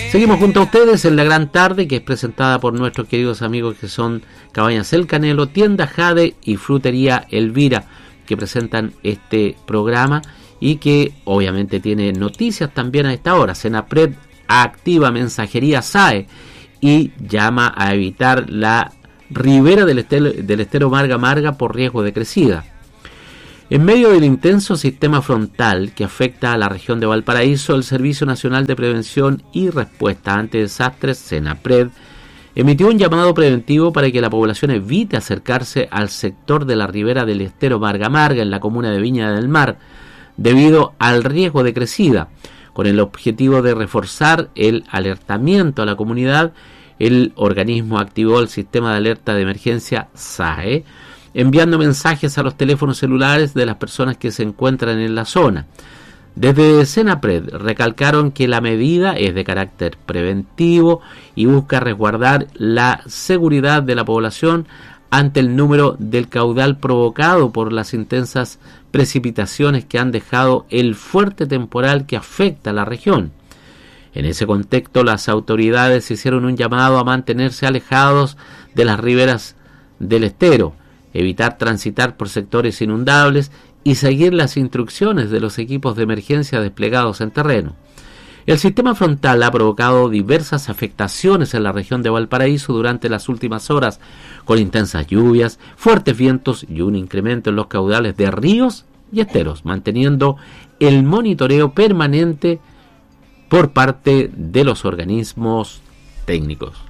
Seguimos junto a ustedes en la gran tarde, que es presentada por nuestros queridos amigos que son Cabañas El Canelo, Tienda Jade y Frutería Elvira, que presentan este programa y que obviamente tiene noticias también a esta hora. Senapred activa mensajería SAE y llama a evitar la ribera del estero Marga Marga por riesgo de crecida. En medio del intenso sistema frontal que afecta a la región de Valparaíso, el Servicio Nacional de Prevención y Respuesta ante Desastres, Senapred, emitió un llamado preventivo para que la población evite acercarse al sector de la ribera del estero Marga Marga en la comuna de Viña del Mar, debido al riesgo de crecida. Con el objetivo de reforzar el alertamiento a la comunidad, el organismo activó el sistema de alerta de emergencia SAE, enviando mensajes a los teléfonos celulares de las personas que se encuentran en la zona. Desde Senapred recalcaron que la medida es de carácter preventivo y busca resguardar la seguridad de la población ante el número del caudal provocado por las intensas precipitaciones que han dejado el fuerte temporal que afecta a la región. En ese contexto, las autoridades hicieron un llamado a mantenerse alejados de las riberas del estero, evitar transitar por sectores inundables y seguir las instrucciones de los equipos de emergencia desplegados en terreno. El sistema frontal ha provocado diversas afectaciones en la región de Valparaíso durante las últimas horas, con intensas lluvias, fuertes vientos y un incremento en los caudales de ríos y esteros, manteniendo el monitoreo permanente por parte de los organismos técnicos.